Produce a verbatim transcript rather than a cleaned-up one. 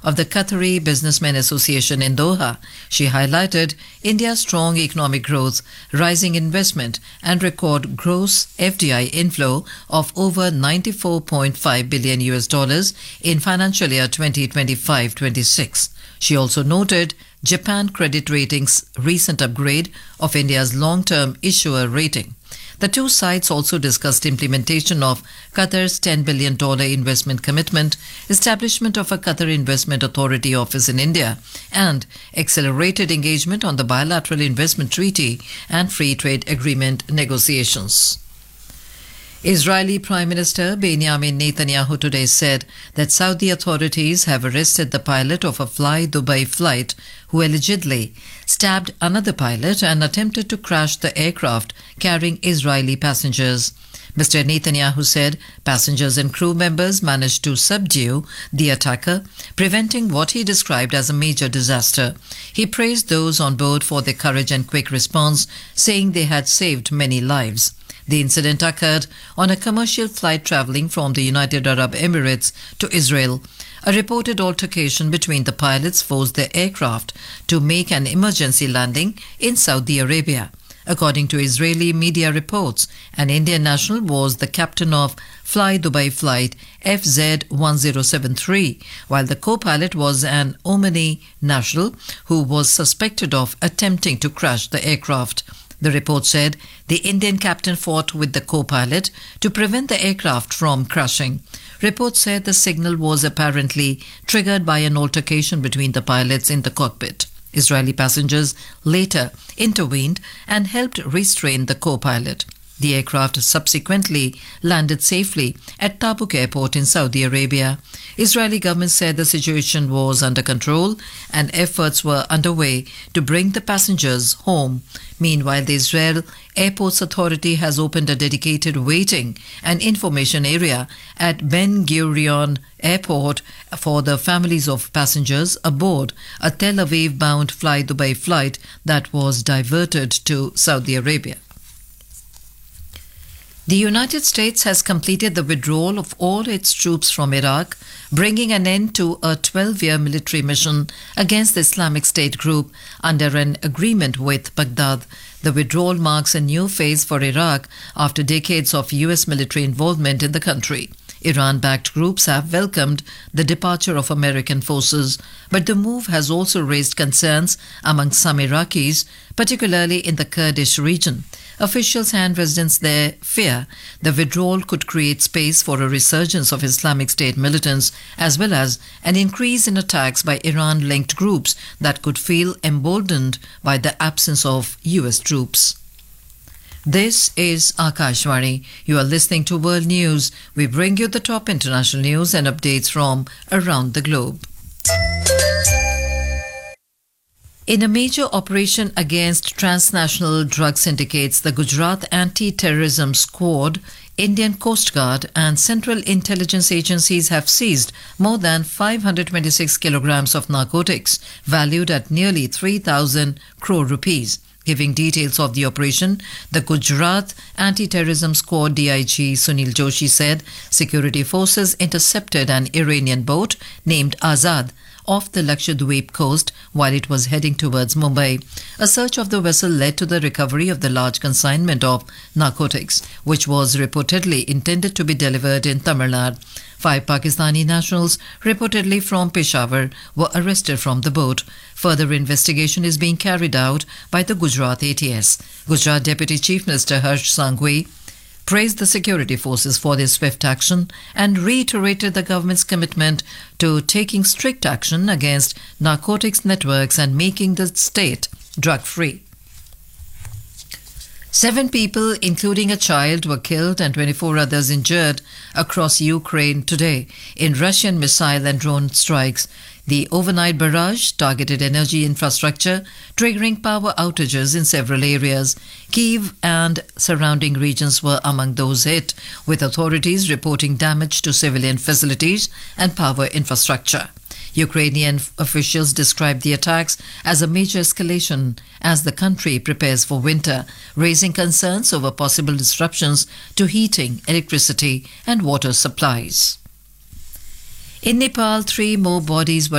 of the Qatari Businessmen Association in Doha. She highlighted India's strong economic growth, rising investment, and record gross F D I inflow of over ninety-four point five billion U S dollars in financial year twenty twenty-five twenty-six. She also noted Japan Credit Ratings' recent upgrade of India's long-term issuer rating. The two sides also discussed implementation of Qatar's ten billion dollars investment commitment, establishment of a Qatar Investment Authority office in India, and accelerated engagement on the bilateral investment treaty and free trade agreement negotiations. Israeli Prime Minister Benjamin Netanyahu today said that Saudi authorities have arrested the pilot of a Fly Dubai flight who allegedly stabbed another pilot and attempted to crash the aircraft carrying Israeli passengers. Mister Netanyahu said passengers and crew members managed to subdue the attacker, preventing what he described as a major disaster. He praised those on board for their courage and quick response, saying they had saved many lives. The incident occurred on a commercial flight traveling from the United Arab Emirates to Israel. A reported altercation between the pilots forced the aircraft to make an emergency landing in Saudi Arabia. According to Israeli media reports, an Indian national was the captain of Fly Dubai flight F Z one zero seven three, while the co-pilot was an Omani national who was suspected of attempting to crash the aircraft. The report said the Indian captain fought with the co-pilot to prevent the aircraft from crashing. Reports said the signal was apparently triggered by an altercation between the pilots in the cockpit. Israeli passengers later intervened and helped restrain the co-pilot. The aircraft subsequently landed safely at Tabuk Airport in Saudi Arabia. Israeli government said the situation was under control and efforts were underway to bring the passengers home. Meanwhile, the Israel Airports Authority has opened a dedicated waiting and information area at Ben Gurion Airport for the families of passengers aboard a Tel Aviv-bound Fly Dubai flight that was diverted to Saudi Arabia. The United States has completed the withdrawal of all its troops from Iraq, bringing an end to a twelve-year military mission against the Islamic State group under an agreement with Baghdad. The withdrawal marks a new phase for Iraq after decades of U S military involvement in the country. Iran-backed groups have welcomed the departure of American forces, but the move has also raised concerns among some Iraqis, particularly in the Kurdish region. Officials and residents there fear the withdrawal could create space for a resurgence of Islamic State militants, as well as an increase in attacks by Iran-linked groups that could feel emboldened by the absence of U S troops. This is Akashvani. You are listening to World News. We bring you the top international news and updates from around the globe. In a major operation against transnational drug syndicates, the Gujarat Anti-Terrorism Squad, Indian Coast Guard and Central Intelligence Agencies have seized more than five hundred twenty-six kilograms of narcotics valued at nearly three thousand crore rupees. Giving details of the operation, the Gujarat Anti-Terrorism Squad D I G Sunil Joshi said security forces intercepted an Iranian boat named Azad off the Lakshadweep coast while it was heading towards Mumbai. A search of the vessel led to the recovery of the large consignment of narcotics, which was reportedly intended to be delivered in Tamil Nadu. Five Pakistani nationals, reportedly from Peshawar, were arrested from the boat. Further investigation is being carried out by the Gujarat A T S. Gujarat Deputy Chief Minister Harsh Sanghvi praised the security forces for their swift action and reiterated the government's commitment to taking strict action against narcotics networks and making the state drug-free. Seven people, including a child, were killed and twenty-four others injured across Ukraine today in Russian missile and drone strikes. The overnight barrage targeted energy infrastructure, triggering power outages in several areas. Kyiv and surrounding regions were among those hit, with authorities reporting damage to civilian facilities and power infrastructure. Ukrainian officials described the attacks as a major escalation as the country prepares for winter, raising concerns over possible disruptions to heating, electricity and water supplies. In Nepal, three more bodies were